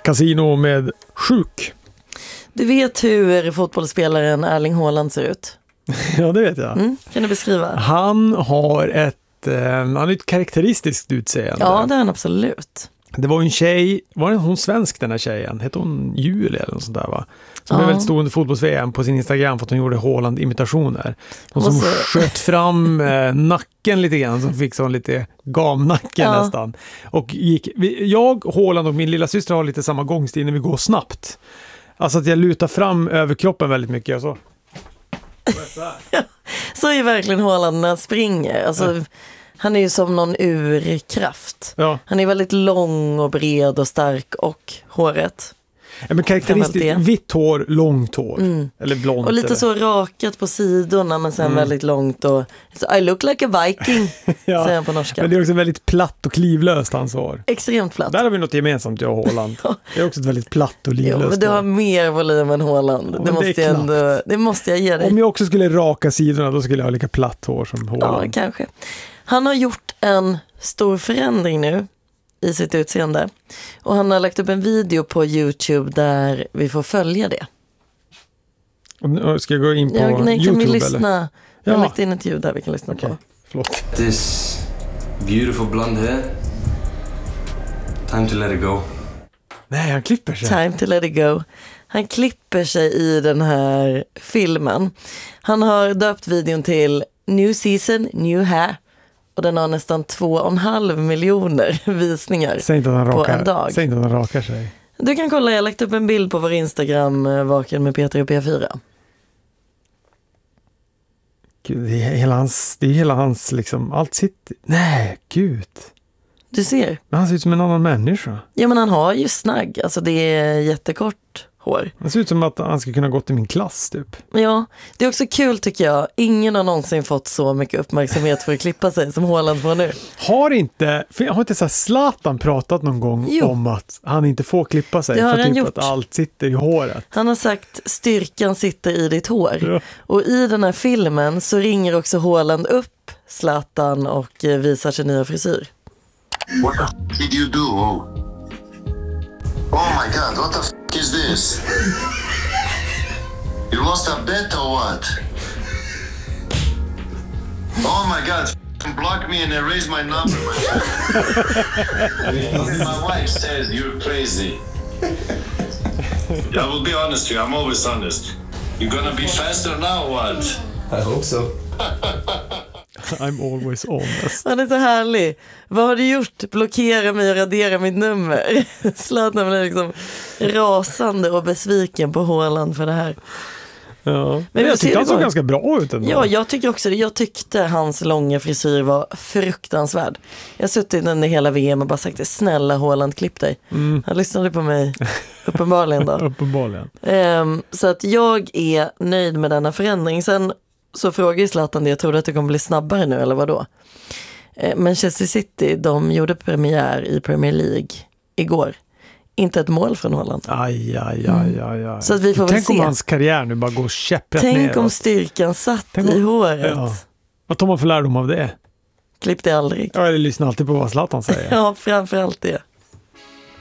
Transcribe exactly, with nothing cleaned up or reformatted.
Casino med sjuk. Du vet hur fotbollsspelaren Erling Haaland ser ut? Ja, det vet jag. Mm, kan du beskriva? Han har ett, eh, han har ett karaktäristiskt utseende. Ja, det är han absolut. Det var en tjej, var det hon svensk den här tjejen? Hette hon Julia eller något sånt där va? Som blev ja. väldigt stor under fotbolls-V M på sin Instagram för att hon gjorde Haaland-imitationer. Hon som så... sköt fram eh, nacken lite grann, som fick sån lite gamnacken ja. nästan. Och gick, jag, Haaland och min lilla syster har lite samma gångstil när vi går snabbt. Alltså att jag lutar fram över kroppen väldigt mycket och så. Ja, så är verkligen Haaland när han springer. Alltså... Ja. Han är ju som någon urkraft. Ja. Han är väldigt lång och bred och stark och håret. Ja, men karaktäristiskt vitt hår, långt hår. Mm. Eller blont. Och lite eller. så rakat på sidorna men sen mm. väldigt långt. Och I look like a viking, ja. säger han på norska. Men det är också väldigt platt och klivlöst hans hår. Extremt platt. Där har vi något gemensamt, jag och Haaland. Ja. Det är också ett väldigt platt och livlöst. Jo, men du har mer volym än Haaland. Ja, det, måste det, jag ändå, det måste jag ge dig. Om jag också skulle raka sidorna då skulle jag ha lika platt hår som Haaland. Ja, kanske. Han har gjort en stor förändring nu i sitt utseende. Och han har lagt upp en video på YouTube där vi får följa det. Ska jag gå in på ja, nej, YouTube? Kan vi lyssna? Eller? Jag har ja. lagt in ett ljud där vi kan lyssna okay. på. Förlåt. This beautiful blonde hair. Time to let it go. Nej, han klipper sig. Time to let it go. Han klipper sig i den här filmen. Han har döpt videon till New Season, New Hair. Och den har nästan två och en halv miljoner visningar Säg inte att han rakar, på en dag. Säg inte att han rakar sig. Du kan kolla, jag har lagt upp en bild på vår Instagram, Vaken med Peter och P fyra. Gud, det är hela hans, det är hela hans liksom, allt sitt, nej, gud. Du ser. Men han ser ut som en annan människa. Ja, men han har ju snagg, alltså det är jättekort hår. Det ser ut som att han ska kunna gå till min klass typ. Ja, det är också kul tycker jag. Ingen har någonsin fått så mycket uppmärksamhet för att klippa sig som Haaland får nu. Har inte, har inte så här Zlatan pratat någon gång jo. om att han inte får klippa sig för typ gjort. att allt sitter i håret? Han har sagt styrkan sitter i ditt hår. Ja. Och i den här filmen så ringer också Haaland upp Zlatan och visar sin nya frisyr. What did you do? Oh my god, what the f*** is this? You lost a bet or what? Oh my god, f***ing block me and erase my number. My wife says you're crazy. I will be honest with you, I'm always honest. You're gonna be faster now or what? I hope so. I'm always honest. Han är så härlig. Vad har du gjort? Blockera mig och radera mitt nummer. Zlatan blir liksom rasande och besviken på Haaland för det här. Ja. Men, Men jag tyckte han såg ganska bra ut ändå. Ja, jag tycker också det. Jag tyckte hans långa frisyr var fruktansvärd. Jag har suttit under hela V M och bara sagt snälla Haaland, klipp dig. Mm. Han lyssnade på mig uppenbarligen då. uppenbarligen. Um, så att jag är nöjd med denna förändring. Sen så frågar Zlatan det, jag tror att det kommer bli snabbare nu eller vad då? Eh, Manchester City, de gjorde premiär i Premier League igår. Inte ett mål från Haaland. Aj, aj, aj, aj, aj. Så att vi får Tänk väl om se. hans karriär nu bara går käpprätt ner. Tänk om styrkan satt Tänk om, i håret. Ja. Vad tar man för lärdom av det? Klipp det aldrig. Ja, eller lyssna alltid på vad Zlatan säger. Ja, framförallt det.